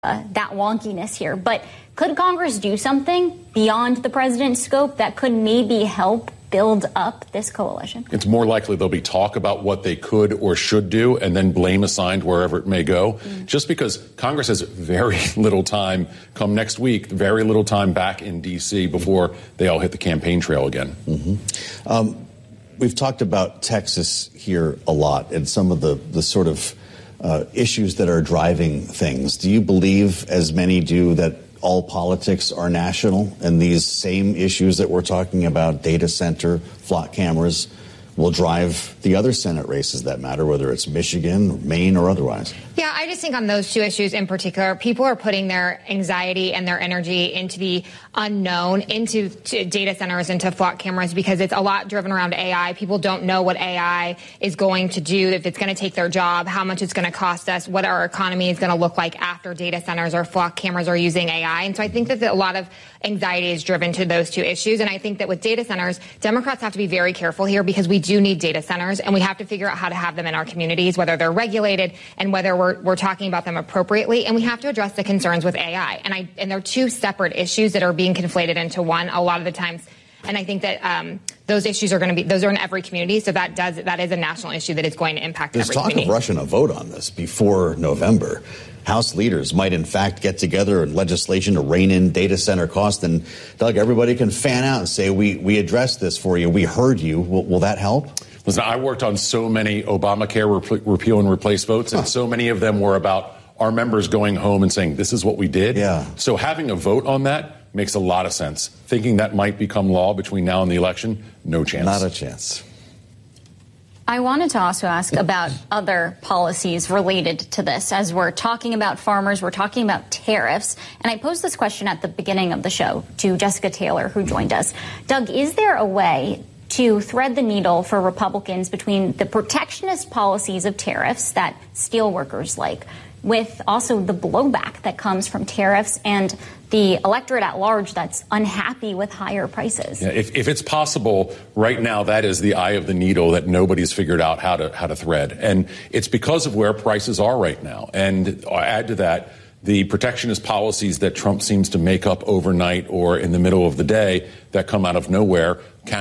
that wonkiness here. But could Congress do something beyond the president's scope that could maybe help build up this coalition? It's more likely there'll be talk about what they could or should do and then blame assigned wherever it may go. Just because Congress has very little time come next week, very little time back in D.C. before they all hit the campaign trail again. We've talked about Texas here a lot and some of the sort of issues that are driving things. Do you believe, as many do, that all politics are national and these same issues that we're talking about, data center, flock cameras, will drive the other Senate races that matter, whether it's Michigan, Maine, or otherwise? Yeah, I just think on those two issues in particular, people are putting their anxiety and their energy into the unknown, into data centers, into flock cameras, because it's a lot driven around AI. People don't know what AI is going to do, if it's going to take their job, how much it's going to cost us, what our economy is going to look like after data centers or flock cameras are using AI. And so I think that a lot of anxiety is driven to those two issues. And I think that with data centers, Democrats have to be very careful here, because we do need data centers, and we have to figure out how to have them in our communities, whether they're regulated and whether we're talking about them appropriately. And we have to address the concerns with AI. And they're two separate issues that are being conflated into one a lot of the times. And I think that those issues are going to be, those are in every community. So that is a national issue that is going to impact every community. There's talk of rushing a vote on this before November. House leaders might, in fact, get together in legislation to rein in data center costs. And, Doug, everybody can fan out and say, we addressed this for you. We heard you. Will that help? Listen, I worked on so many Obamacare repeal and replace votes, and so many of them were about our members going home and saying, this is what we did. Yeah. So having a vote on that makes a lot of sense. Thinking that might become law between now and the election, no chance. Not a chance. I wanted to also ask about other policies related to this. As we're talking about farmers, we're talking about tariffs. And I posed this question at the beginning of the show to Jessica Taylor, who joined us. Doug, is there a way to thread the needle for Republicans between the protectionist policies of tariffs that steelworkers like, with also the blowback that comes from tariffs and the electorate at large that's unhappy with higher prices? Yeah, if it's possible, right now, that is the eye of the needle that nobody's figured out how to thread. And it's because of where prices are right now. And add to that the protectionist policies that Trump seems to make up overnight or in the middle of the day that come out of nowhere.